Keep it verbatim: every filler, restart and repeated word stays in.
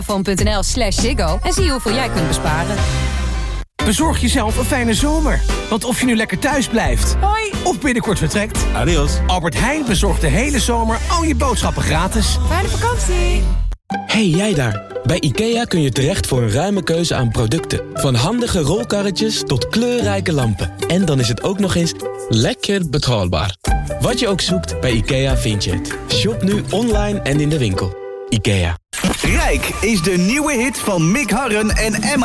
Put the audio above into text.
Vodafone.nl slash Ziggo en zie hoeveel jij kunt besparen. Bezorg jezelf een fijne zomer. Want of je nu lekker thuis blijft... Hoi! Of binnenkort vertrekt... Adios. Albert Heijn bezorgt de hele zomer al je boodschappen gratis. Fijne vakantie! Hey jij daar! Bij IKEA kun je terecht voor een ruime keuze aan producten. Van handige rolkarretjes tot kleurrijke lampen. En dan is het ook nog eens lekker betaalbaar. Wat je ook zoekt, bij IKEA vind je het. Shop nu online en in de winkel. IKEA. Rijk is de nieuwe hit van Mick Harren en Emma.